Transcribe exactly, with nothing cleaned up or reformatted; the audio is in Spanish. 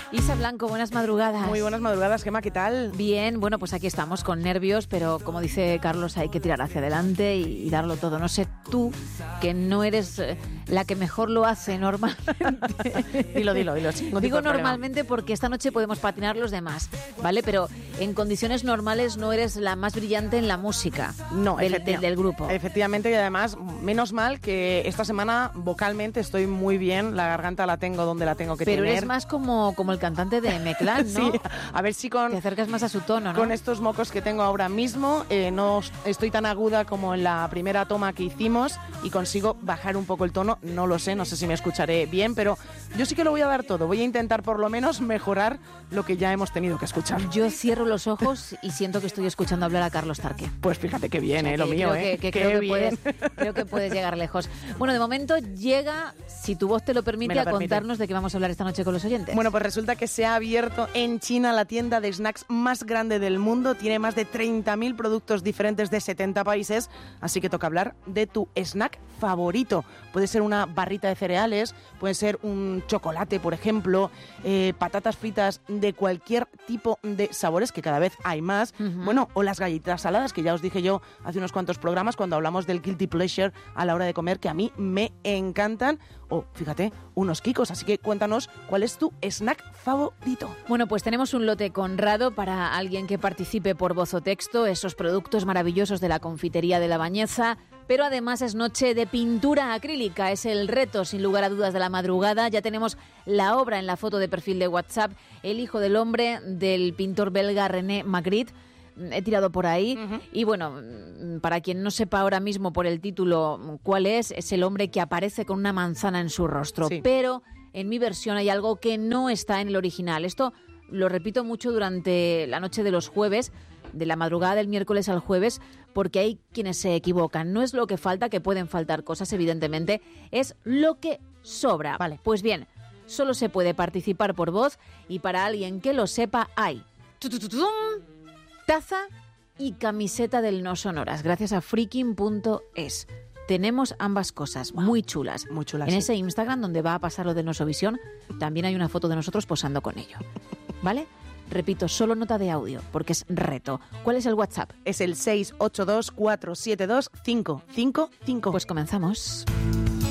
Isa Blanco, buenas madrugadas. Muy buenas madrugadas, Gemma, ¿qué tal? Bien, bueno, pues aquí estamos con nervios, pero como dice Carlos, hay que tirar hacia adelante y, y darlo todo. No sé tú, que no eres eh, la que mejor lo hace normalmente. dilo, dilo, dilo. No digo normalmente porque esta noche podemos patinar los demás, ¿vale? Pero en condiciones normales no eres la más brillante en la música no, del, del, del grupo. Efectivamente, y además, menos mal que esta semana vocalmente estoy muy bien, la garganta la tengo donde la tengo que pero tener. Pero eres más como, como el cantante de M-Clan, ¿no? Sí, a ver si con... Te acercas más a su tono, ¿no? Con estos mocos que tengo ahora mismo, eh, no estoy tan aguda como en la primera toma que hicimos y consigo bajar un poco el tono, no lo sé, no sé si me escucharé bien, pero yo sí que lo voy a dar todo, voy a intentar por lo menos mejorar lo que ya hemos tenido que escuchar. Yo cierro los ojos y siento que estoy escuchando hablar a Carlos Tarque. Pues fíjate que bien, o sea, eh, lo que mío, creo eh. Que, que Qué creo, bien. Que puedes, creo que puedes llegar lejos. Bueno, de momento llega, si tu voz te lo permite, lo a permite. contarnos de qué vamos a hablar esta noche con los oyentes. Bueno, pues resulta que se ha abierto en China la tienda de snacks más grande del mundo. Tiene más de treinta mil productos diferentes de setenta países, así que toca hablar de tu snack favorito. Puede ser una barrita de cereales, puede ser un chocolate, por ejemplo, eh, patatas fritas de cualquier tipo de sabores, que cada vez hay más. Uh-huh. Bueno, o las galletitas saladas, que ya os dije yo hace unos cuantos programas cuando hablamos del guilty pleasure a la hora de comer, que a mí me encantan. O, fíjate, unos Kikos. Así que cuéntanos cuál es tu snack favorito. Bueno, pues tenemos un lote conrado para alguien que participe por voz o texto, esos productos maravillosos de la confitería de La Bañeza, pero además es noche de pintura acrílica, es el reto sin lugar a dudas de la madrugada. Ya tenemos la obra en la foto de perfil de WhatsApp, El hijo del hombre, del pintor belga René Magritte. He tirado por ahí uh-huh. y bueno, para quien no sepa ahora mismo por el título cuál es, es el hombre que aparece con una manzana en su rostro, sí. Pero en mi versión hay algo que no está en el original. Esto lo repito mucho durante la noche de los jueves, de la madrugada del miércoles al jueves, porque hay quienes se equivocan. No es lo que falta, que pueden faltar cosas evidentemente, es lo que sobra. Vale. Pues bien, solo se puede participar por voz y para alguien que lo sepa hay taza y camiseta del No Sonoras, gracias a freaking punto es. Tenemos ambas cosas, wow. muy chulas. Muy chulas. En sí. ese Instagram donde va a pasar lo de Nosovisión, también hay una foto de nosotros posando con ello. ¿Vale? Repito, solo nota de audio, porque es reto. ¿Cuál es el WhatsApp? Es el seis ocho dos cuatro siete dos cinco cinco cinco. Pues comenzamos.